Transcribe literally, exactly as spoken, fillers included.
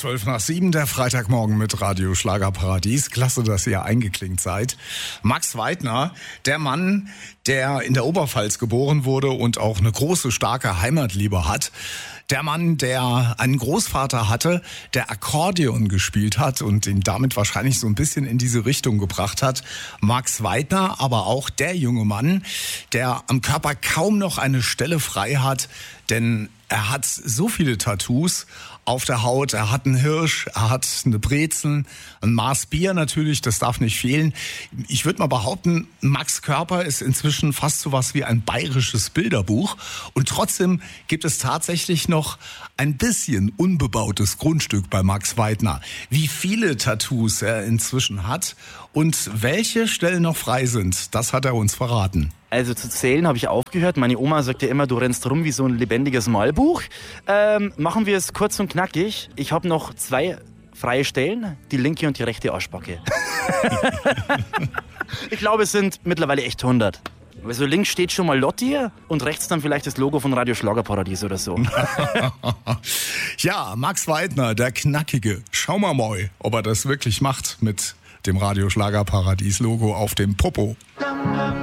Zwölf nach sieben, der Freitagmorgen mit Radio Schlagerparadies. Klasse, dass ihr eingeklinkt seid. Max Weidner, der Mann, der in der Oberpfalz geboren wurde und auch eine große, starke Heimatliebe hat. Der Mann, der einen Großvater hatte, der Akkordeon gespielt hat und ihn damit wahrscheinlich so ein bisschen in diese Richtung gebracht hat. Max Weidner, aber auch der junge Mann, der am Körper kaum noch eine Stelle frei hat, denn er hat so viele Tattoos auf der Haut. Er hat einen Hirsch, er hat eine Brezel, ein Maß Bier natürlich, das darf nicht fehlen. Ich würde mal behaupten, Max Körper ist inzwischen fast so was wie ein bayerisches Bilderbuch. Und trotzdem gibt es tatsächlich noch ein bisschen unbebautes Grundstück bei Max Weidner. Wie viele Tattoos er inzwischen hat und welche Stellen noch frei sind, das hat er uns verraten. Also zu zählen habe ich aufgehört. Meine Oma sagt ja immer, du rennst rum wie so ein lebendiges Malbuch. Ähm, machen wir es kurz und knackig. Ich habe noch zwei freie Stellen, die linke und die rechte Arschbacke. Ich glaube, es sind mittlerweile echt hundert. Also links steht schon mal Lotti und rechts dann vielleicht das Logo von Radio Schlagerparadies oder so. Ja, Max Weidner, der Knackige. Schauen wir mal, ob er das wirklich macht mit dem Radio Schlagerparadies Logo auf dem Popo.